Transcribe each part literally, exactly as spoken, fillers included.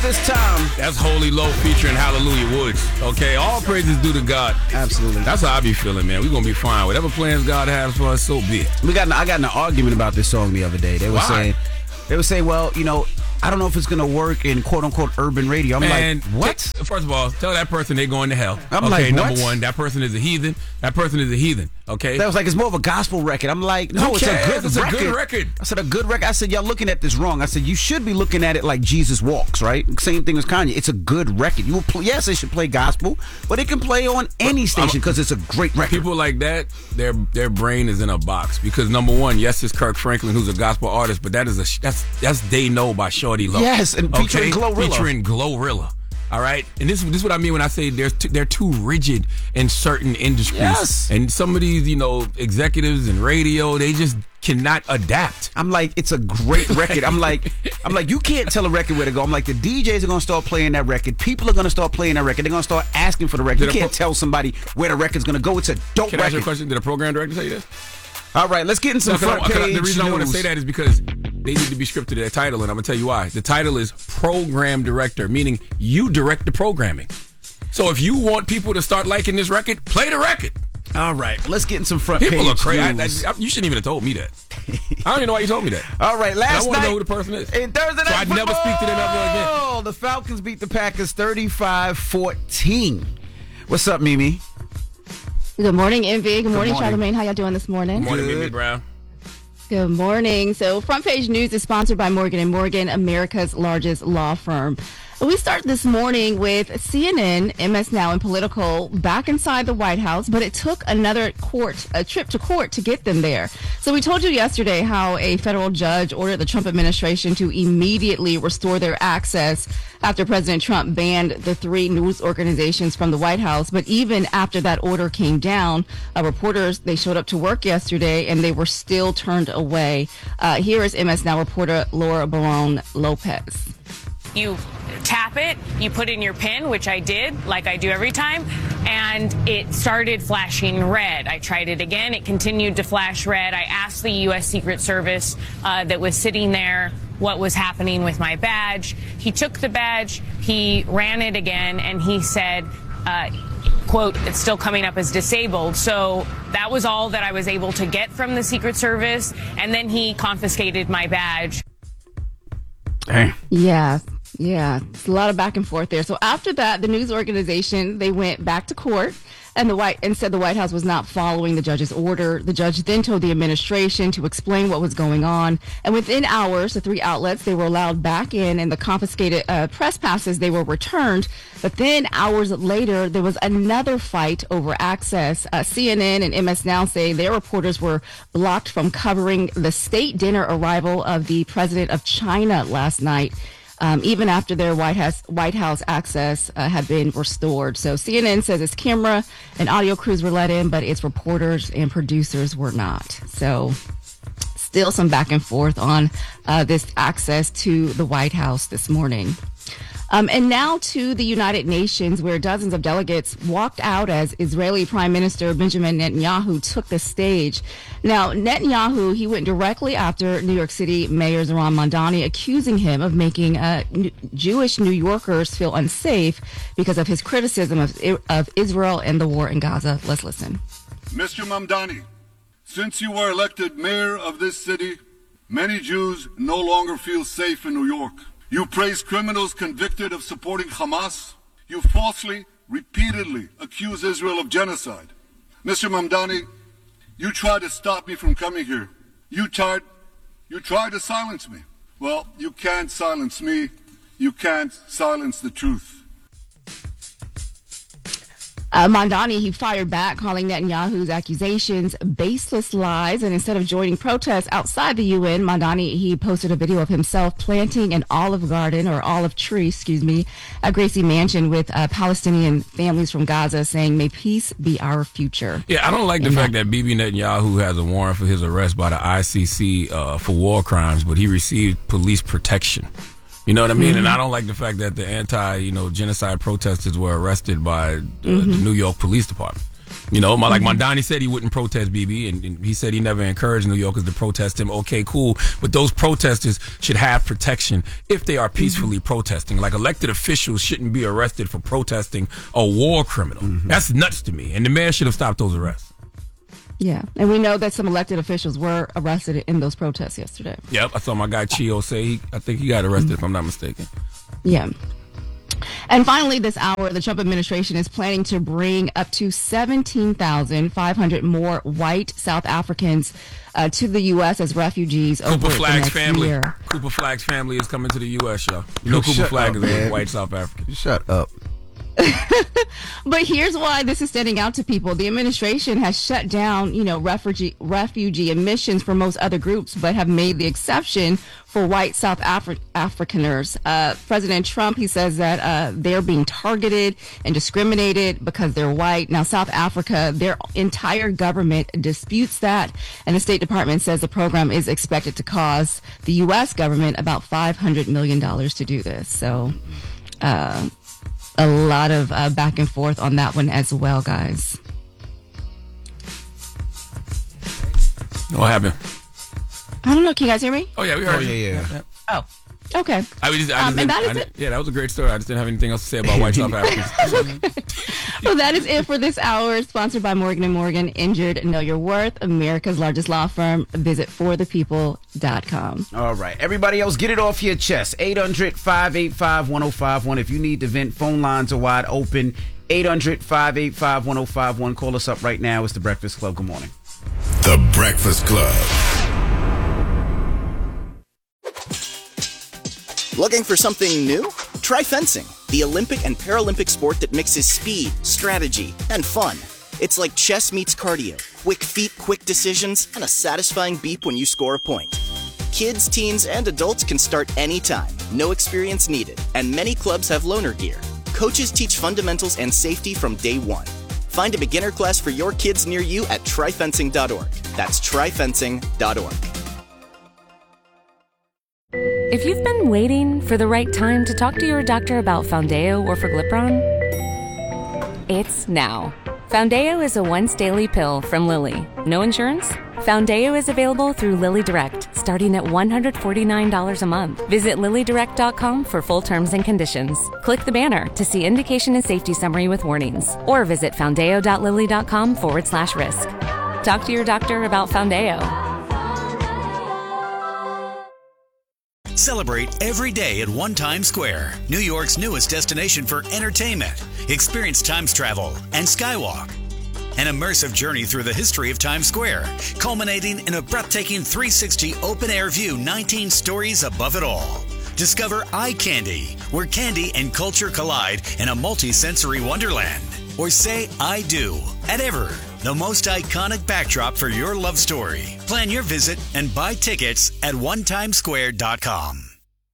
This time. That's Holy Low featuring Hallelujah Woods. Okay, all praises due to God. Absolutely. That's how I be feeling, man. We're going to be fine. Whatever plans God has for us, so be it. We got. I got in an argument about this song the other day. They were Why? saying, they were saying, well, you know, I don't know if it's going to work in quote-unquote urban radio. I'm Man, like, what? T- first of all, tell that person they're going to hell. I'm okay, like, number what? one, that person is a heathen. That person is a heathen, okay? That was like, it's more of a gospel record. I'm like, no, Who it's cares? a good It's a record. good record. I said, a good record. I said, y'all looking at this wrong. I said, you should be looking at it like Jesus Walks, right? Same thing as Kanye. It's a good record. You will play, yes, it should play gospel, but it can play on any station because it's a great record. People like that, their their brain is in a box because number one, yes, it's Kirk Franklin who's a gospel artist, but that is a that's that's They Know by Shorty Low. Yes, and featuring okay? Glorilla. Featuring Glorilla. All right, and this, this is what I mean when I say they're too, they're too rigid in certain industries. Yes. And some of these, you know, executives in radio, they just cannot adapt. I'm like, it's a great record. I'm like, I'm like, you can't tell a record where to go. I'm like, the D Js are gonna start playing that record. People are gonna start playing that record. They're gonna start asking for the record. Did You a can't pro- tell somebody where the record's gonna go. It's a dope Can I ask you a record. question? Did a program director tell you this? All right, let's get in some No, 'cause I- front 'cause I- page the reason I want to news. say that is because they need to be scripted to their title, and I'm going to tell you why. The title is Program Director, meaning you direct the programming. So if you want people to start liking this record, play the record. All right, let's get in some front People page are crazy. news. I, I, you shouldn't even have told me that. I don't even know why you told me that. All right, And last I want night to know who the person is. in Thursday So Night I'd never speak to them ever again. Football, the Falcons beat the Packers thirty-five fourteen. What's up, Mimi? Good morning, Envy. Good morning, morning. Charlamagne. How y'all doing this morning? Good morning, Good. Mimi Brown. Good morning. So, Front Page News is sponsored by Morgan and Morgan, America's largest law firm. We start this morning with C N N, M S Now, and Political back inside the White House, but it took another court, a trip to court to get them there. So we told you yesterday how a federal judge ordered the Trump administration to immediately restore their access after President Trump banned the three news organizations from the White House. But even after that order came down, uh, reporters, they showed up to work yesterday and they were still turned away. Uh, here is M S Now reporter Laura Barone Lopez. You tap it, you put in your PIN, which I did, like I do every time, and it started flashing red. I tried it again. It continued to flash red. I asked the U S Secret Service uh, that was sitting there what was happening with my badge. He took the badge, he ran it again, and he said, uh, quote, it's still coming up as disabled. So that was all that I was able to get from the Secret Service, and then he confiscated my badge. Dang. Yeah, yeah. It's a lot of back and forth there. So after that, the news organization, they went back to court and the White and said the White House was not following the judge's order. The judge then told the administration to explain what was going on. And within hours, the three outlets, they were allowed back in, and the confiscated uh, press passes, they were returned. But then hours later, there was another fight over access. Uh, C N N and M S Now say their reporters were blocked from covering the state dinner arrival of the president of China last night. Um, even after their White House White House access uh, had been restored. So C N N says its camera and audio crews were let in, but its reporters and producers were not. So still some back and forth on uh, this access to the White House this morning. Um, and now to the United Nations, where dozens of delegates walked out as Israeli Prime Minister Benjamin Netanyahu took the stage. Now, Netanyahu, he went directly after New York City Mayor Zohran Mamdani, accusing him of making uh, N- Jewish New Yorkers feel unsafe because of his criticism of, of Israel and the war in Gaza. Let's listen. Mister Mamdani, since you were elected mayor of this city, many Jews no longer feel safe in New York. You praise criminals convicted of supporting Hamas. You falsely, repeatedly accuse Israel of genocide. Mister Mamdani, you tried to stop me from coming here. You tried, you tried to silence me. Well, you can't silence me. You can't silence the truth. Uh, Mamdani, he fired back, calling Netanyahu's accusations baseless lies. And instead of joining protests outside the U N, Mamdani, he posted a video of himself planting an olive garden or olive tree, excuse me, at Gracie Mansion with uh, Palestinian families from Gaza, saying, "May peace be our future." Yeah, I don't like the And fact that- that Bibi Netanyahu has a warrant for his arrest by the I C C uh, for war crimes, but he received police protection. You know what I mean? Mm-hmm. And I don't like the fact that the anti, you know, genocide protesters were arrested by uh, mm-hmm. the New York Police Department. You know, my, like Mondani said he wouldn't protest B B, and, and he said he never encouraged New Yorkers to protest him. Okay, cool. But those protesters should have protection if they are peacefully mm-hmm. protesting. Like, elected officials shouldn't be arrested for protesting a war criminal. Mm-hmm. That's nuts to me. And the mayor should have stopped those arrests. Yeah, and we know that some elected officials were arrested in those protests yesterday. Yep, I saw my guy Chio say, he, I think he got arrested, mm-hmm. if I'm not mistaken. Yeah. And finally, this hour, the Trump administration is planning to bring up to seventeen thousand five hundred more white South Africans uh, to the U S as refugees over Cooper the Flagg's next family. year. Cooper Flagg's family is coming to the U S, y'all. You know Oh, Cooper Flagg up, is man. a white South African. Shut up. But here's why this is standing out to people. The administration has shut down, you know, refugee refugee admissions for most other groups, but have made the exception for white South Afri- Africaners. Uh, President Trump, he says that uh, they're being targeted and discriminated because they're white. Now, South Africa, their entire government disputes that, and the State Department says the program is expected to cost the U S government about five hundred million dollars to do this. So, uh, a lot of uh, back and forth on that one as well, guys. What happened? I don't know. Can you guys hear me? Oh, yeah, we heard Oh, you. yeah, yeah. Oh, okay. I was just, I Um, just and didn't- that is I it. didn't- yeah, that was a great story. I just didn't have anything else to say about white South Africans. Well, that is it for this hour. Sponsored by Morgan and Morgan. Injured, know your worth. America's largest law firm. Visit for the people dot com. All right. Everybody else, get it off your chest. eight hundred, five eight five, one oh five one. If you need to vent, phone lines are wide open. eight hundred, five eight five, one oh five one. Call us up right now. It's The Breakfast Club. Good morning. The Breakfast Club. Looking for something new? Try fencing, the Olympic and Paralympic sport that mixes speed, strategy, and fun. It's like chess meets cardio, quick feet, quick decisions, and a satisfying beep when you score a point. Kids, teens, and adults can start anytime, no experience needed, and many clubs have loaner gear. Coaches teach fundamentals and safety from day one. Find a beginner class for your kids near you at try fencing dot org. That's try fencing dot org. If you've been waiting for the right time to talk to your doctor about Foundeo or Forglipron, it's now. Foundeo is a once daily pill from Lilly. No insurance? Foundeo is available through Lilly Direct, starting at one hundred forty-nine dollars a month. Visit lilly direct dot com for full terms and conditions. Click the banner to see indication and safety summary with warnings, or visit foundeo dot lilly dot com forward slash risk. Talk to your doctor about Foundeo. Celebrate every day at One Times Square, New York's newest destination for entertainment. Experience Times Travel and Skywalk, an immersive journey through the history of Times Square, culminating in a breathtaking three sixty open-air view, nineteen stories above it all. Discover Eye Candy, where candy and culture collide in a multi-sensory wonderland. Or say I do at Ever, the most iconic backdrop for your love story. Plan your visit and buy tickets at one times square dot com.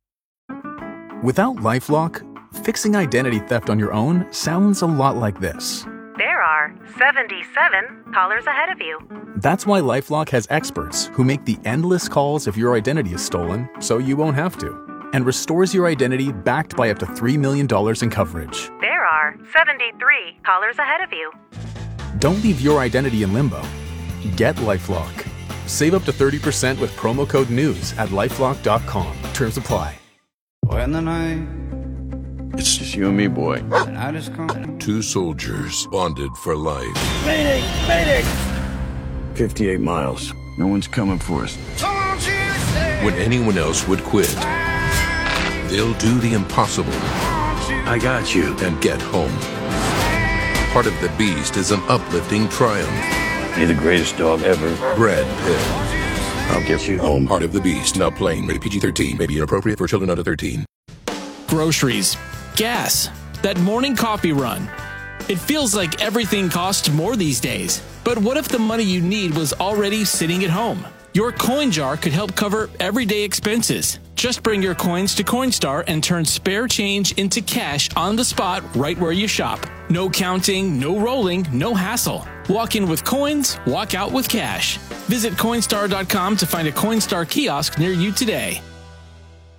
Without LifeLock, fixing identity theft on your own sounds a lot like this. There are seventy-seven callers ahead of you. That's why LifeLock has experts who make the endless calls if your identity is stolen, so you won't have to, and restores your identity backed by up to three million dollars in coverage. There are seventy-three callers ahead of you. Don't leave your identity in limbo. Get LifeLock. Save up to thirty percent with promo code NEWS at lifelock dot com. Terms apply. When the night, it's just you and me, boy. the night is come. Two soldiers bonded for life. Mayday! Mayday! fifty-eight miles. No one's coming for us. When anyone else would quit, they'll do the impossible. I got you. And get home. Part of the Beast is an uplifting triumph. You're the greatest dog ever. Brad Pitt. I'll get you home. Part of the Beast. Now playing. Rated P G thirteen. May be inappropriate for children under thirteen. Groceries. Gas. That morning coffee run. It feels like everything costs more these days. But what if the money you need was already sitting at home? Your coin jar could help cover everyday expenses. Just bring your coins to Coinstar and turn spare change into cash on the spot right where you shop. No counting, no rolling, no hassle. Walk in with coins, walk out with cash. Visit Coinstar dot com to find a Coinstar kiosk near you today.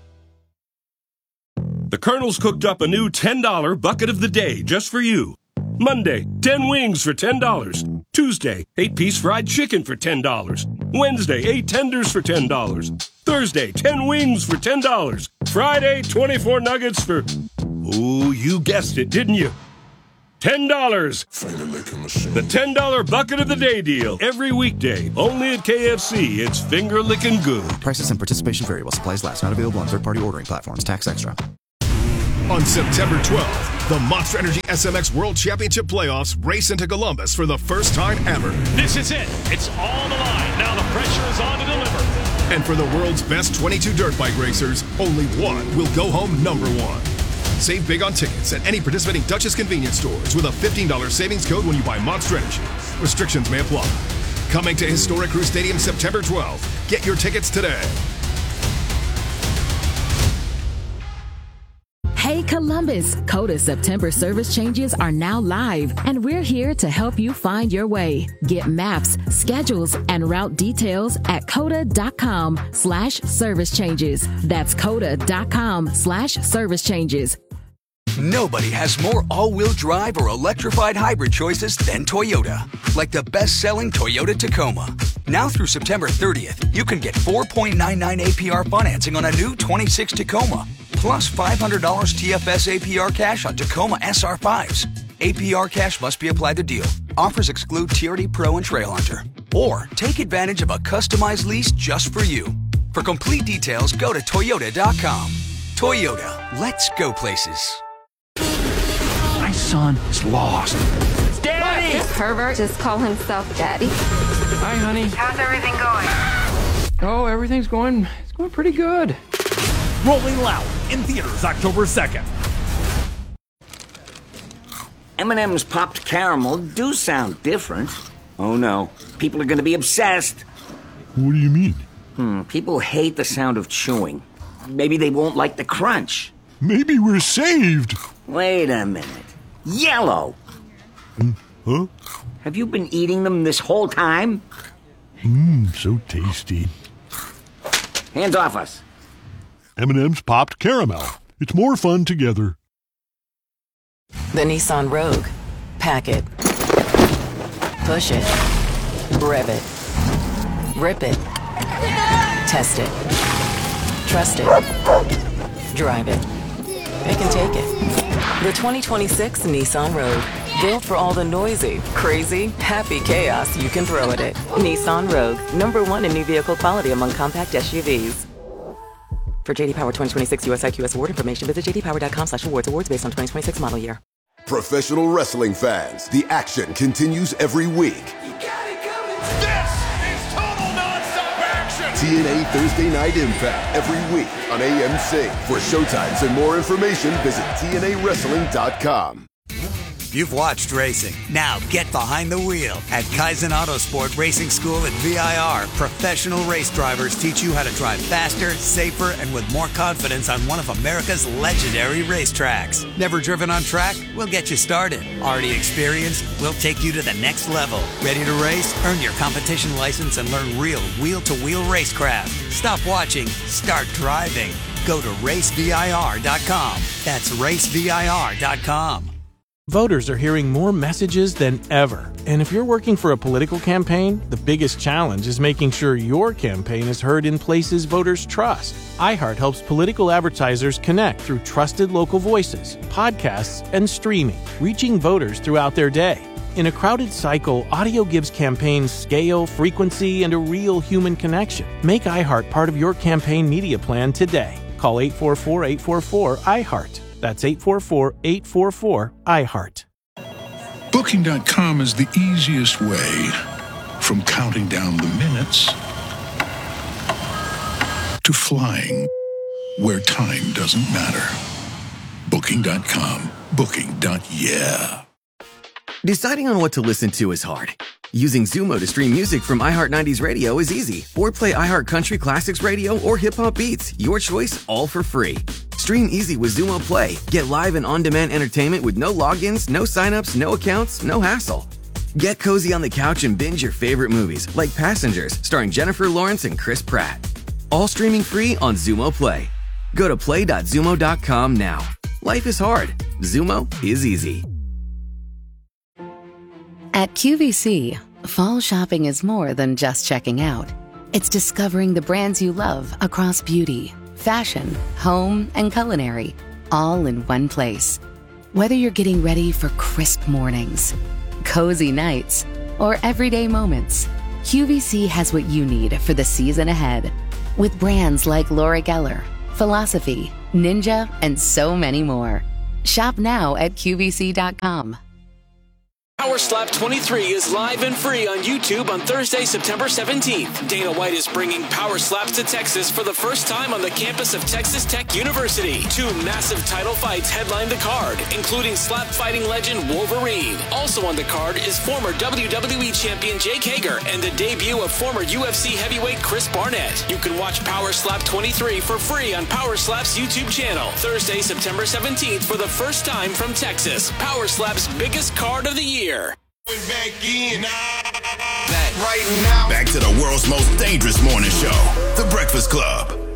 The Colonel's cooked up a new ten dollar bucket of the day just for you. Monday, ten wings for ten dollars. Tuesday, eight-piece fried chicken for ten dollars. Wednesday, eight tenders for ten dollars. Thursday, ten wings for ten dollars. Friday, twenty-four nuggets for... Ooh, you guessed it, didn't you? ten dollars. The ten dollar bucket of the day deal. Every weekday. Only at K F C. It's finger licking good. Prices and participation vary while supplies last. Not available on third-party ordering platforms. Tax extra. On September twelfth, the Monster Energy S M X World Championship Playoffs race into Columbus for the first time ever. This is it. It's all the line. Now the pressure is on to deliver. And for the world's best twenty-two dirt bike racers, only one will go home number one. Save big on tickets at any participating Dutchess convenience stores with a fifteen dollars savings code when you buy Monster Energy. Restrictions may apply. Coming to Historic Crew Stadium September twelfth. Get your tickets today. Hey Columbus, Coda September service changes are now live, and we're here to help you find your way. Get maps, schedules, and route details at coda.com slash service changes. That's coda.com slash service changes. Nobody has more all-wheel drive or electrified hybrid choices than Toyota. Like the best-selling Toyota Tacoma. Now through September thirtieth, you can get four point nine nine A P R financing on a new twenty-six Tacoma. Plus five hundred dollars T F S A P R cash on Tacoma S R fives. A P R cash must be applied to deal. Offers exclude T R D Pro and Trail Hunter. Or take advantage of a customized lease just for you. For complete details, go to toyota dot com. Toyota, let's go places. My son is lost. Daddy! This pervert just call himself Daddy. Hi, honey. How's everything going? Oh, everything's going, it's going pretty good. Rolling Loud in theaters October second. M and M's popped caramel do sound different. Oh no, people are going to be obsessed. What do you mean? Hmm, people hate the sound of chewing. Maybe they won't like the crunch. Maybe we're saved. Wait a minute. Yellow! Mm, huh? Have you been eating them this whole time? Mmm, so tasty. Hands off us. M and M's popped caramel. It's more fun together. The Nissan Rogue. Pack it. Push it. Rev it. Rip it. Test it. Trust it. Drive it. It can take it. The twenty twenty-six Nissan Rogue. Built for all the noisy, crazy, happy chaos you can throw at it. Nissan Rogue. Number one in new vehicle quality among compact S U Vs. For J D Power twenty twenty-six U S I Q S award information, visit j d power dot com slash awards. Awards based on twenty twenty-six model year. Professional wrestling fans, the action continues every week. You got it coming. This is total nonstop action. T N A Thursday Night Impact every week on A M C. For showtimes and more information, visit T N A wrestling dot com. You've watched racing. Now get behind the wheel. At Kaizen Autosport Racing School at V I R, professional race drivers teach you how to drive faster, safer, and with more confidence on one of America's legendary racetracks. Never driven on track? We'll get you started. Already experienced? We'll take you to the next level. Ready to race? Earn your competition license and learn real wheel-to-wheel racecraft. Stop watching. Start driving. Go to race V I R dot com. That's race V I R dot com. Voters are hearing more messages than ever. And if you're working for a political campaign, the biggest challenge is making sure your campaign is heard in places voters trust. iHeart helps political advertisers connect through trusted local voices, podcasts, and streaming, reaching voters throughout their day. In a crowded cycle, audio gives campaigns scale, frequency, and a real human connection. Make iHeart part of your campaign media plan today. Call eight four four, eight four four, I heart. That's eight four four, eight four four, I heart. Booking dot com is the easiest way from counting down the minutes to flying where time doesn't matter. Booking dot com. Booking. Yeah. Deciding on what to listen to is hard. Using Zumo to stream music from iHeart nineties Radio is easy. Or play iHeart Country Classics Radio or Hip Hop Beats. Your choice, all for free. Stream easy with Zumo Play. Get live and on-demand entertainment with no logins, no signups, no accounts, no hassle. Get cozy on the couch and binge your favorite movies, like Passengers, starring Jennifer Lawrence and Chris Pratt. All streaming free on Zumo Play. Go to play dot zumo dot com now. Life is hard. Zumo is easy. At Q V C, fall shopping is more than just checking out. It's discovering the brands you love across beauty, fashion, home, and culinary, all in one place. Whether you're getting ready for crisp mornings, cozy nights, or everyday moments, Q V C has what you need for the season ahead. With brands like Laura Geller, Philosophy, Ninja, and so many more. Shop now at Q V C dot com. Power Slap twenty-three is live and free on YouTube on Thursday, September seventeenth. Dana White is bringing Power Slaps to Texas for the first time on the campus of Texas Tech University. Two massive title fights headline the card, including slap fighting legend Wolverine. Also on the card is former W W E champion Jake Hager and the debut of former U F C heavyweight Chris Barnett. You can watch Power Slap twenty-three for free on Power Slap's YouTube channel. Thursday, September seventeenth for the first time from Texas. Power Slap's biggest card of the year. Back in. Back right now. Back to the world's most dangerous morning show, The Breakfast Club.